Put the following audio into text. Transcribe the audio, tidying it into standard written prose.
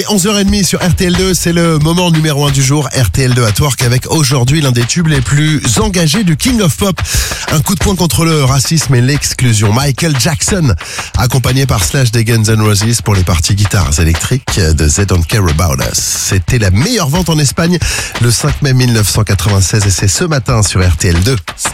11h30 sur RTL2, c'est le moment numéro 1 du jour, RTL2 at Work, avec aujourd'hui l'un des tubes les plus engagés du King of Pop. Un coup de poing contre le racisme et l'exclusion. Michael Jackson, accompagné par Slash des Guns N' Roses pour les parties guitares électriques de They Don't Care About Us. C'était la meilleure vente en Espagne le 5 mai 1996 et c'est ce matin sur RTL2.